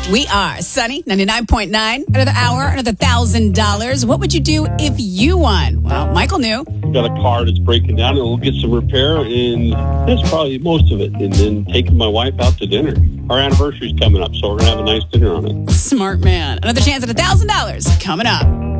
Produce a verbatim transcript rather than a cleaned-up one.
We are Sunny ninety-nine point nine. Another hour, another one thousand dollars. What would you do if you won? Well, Michael knew. Got a car that's breaking down, and we'll get some repair, and that's probably most of it. And then taking my wife out to dinner. Our anniversary's coming up, so we're going to have a nice dinner on it. Smart man. Another chance at one thousand dollars coming up.